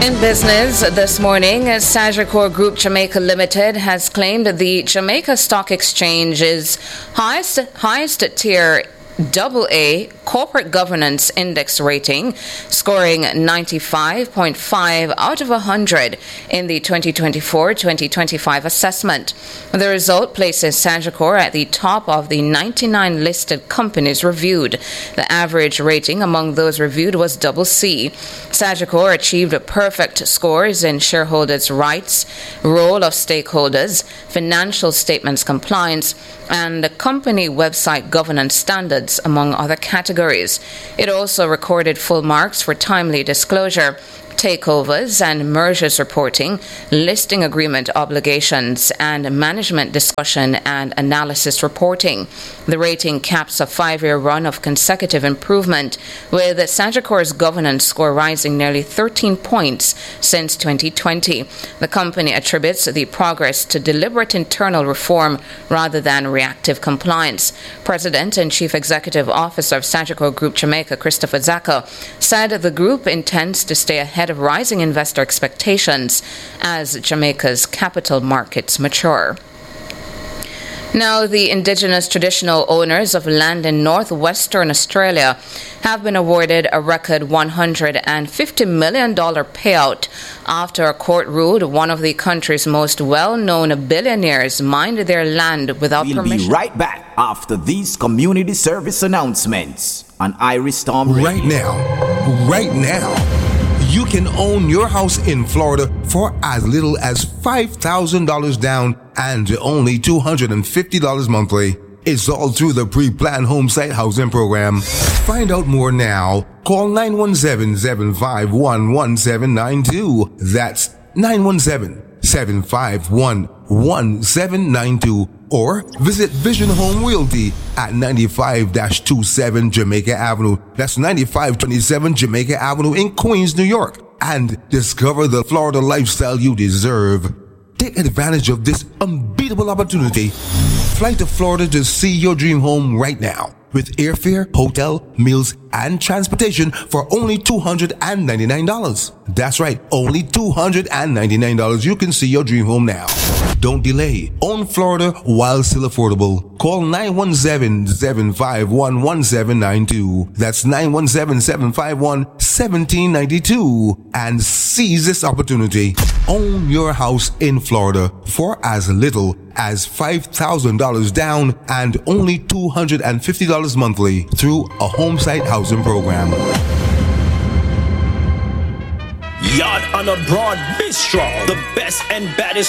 In business this morning, Sagicor Group Jamaica Limited has claimed the Jamaica Stock Exchange's highest tier AA Corporate Governance Index rating, scoring 95.5 out of 100 in the 2024-2025 assessment. The result places Sagicor at the top of the 99 listed companies reviewed. The average rating among those reviewed was CC. Sagicor achieved perfect scores in shareholders' rights, role of stakeholders, financial statements compliance, and the company website governance standards, among other categories. It also recorded full marks for timely disclosure, takeovers and mergers reporting, listing agreement obligations, and management discussion and analysis reporting. The rating caps a 5-year run of consecutive improvement, with Sagicor's governance score rising nearly 13 points since 2020. The company attributes the progress to deliberate internal reform rather than reactive compliance. President and Chief Executive Officer of Sagicor Group Jamaica, Christopher Zaka, said the group intends to stay ahead of rising investor expectations as Jamaica's capital markets mature. Now, the indigenous traditional owners of land in northwestern Australia have been awarded a record $150 million payout after a court ruled one of the country's most well-known billionaires mined their land without permission. We'll be right back after these community service announcements on Iris Storm Radio. Right now. You can own your house in Florida for as little as $5,000 down and only $250 monthly. It's all through the pre-planned home site housing program. Find out more now. Call 917-751-1792. That's 917-751-1792. Or visit Vision Home Realty at 95-27 Jamaica Avenue. That's 9527 Jamaica Avenue in Queens, New York. And discover the Florida lifestyle you deserve. Take advantage of this unbeatable opportunity. Fly to Florida to see your dream home right now. With airfare, hotel, meals, and transportation for only $299. That's right, only $299. You can see your dream home now. Don't delay. Own Florida while still affordable. Call 917-751-1792. That's 917-751-1792. And seize this opportunity. Own your house in Florida for as little as $5,000 down and only $250 monthly through a home site housing program. Yard on a Broad Bistro, the best and baddest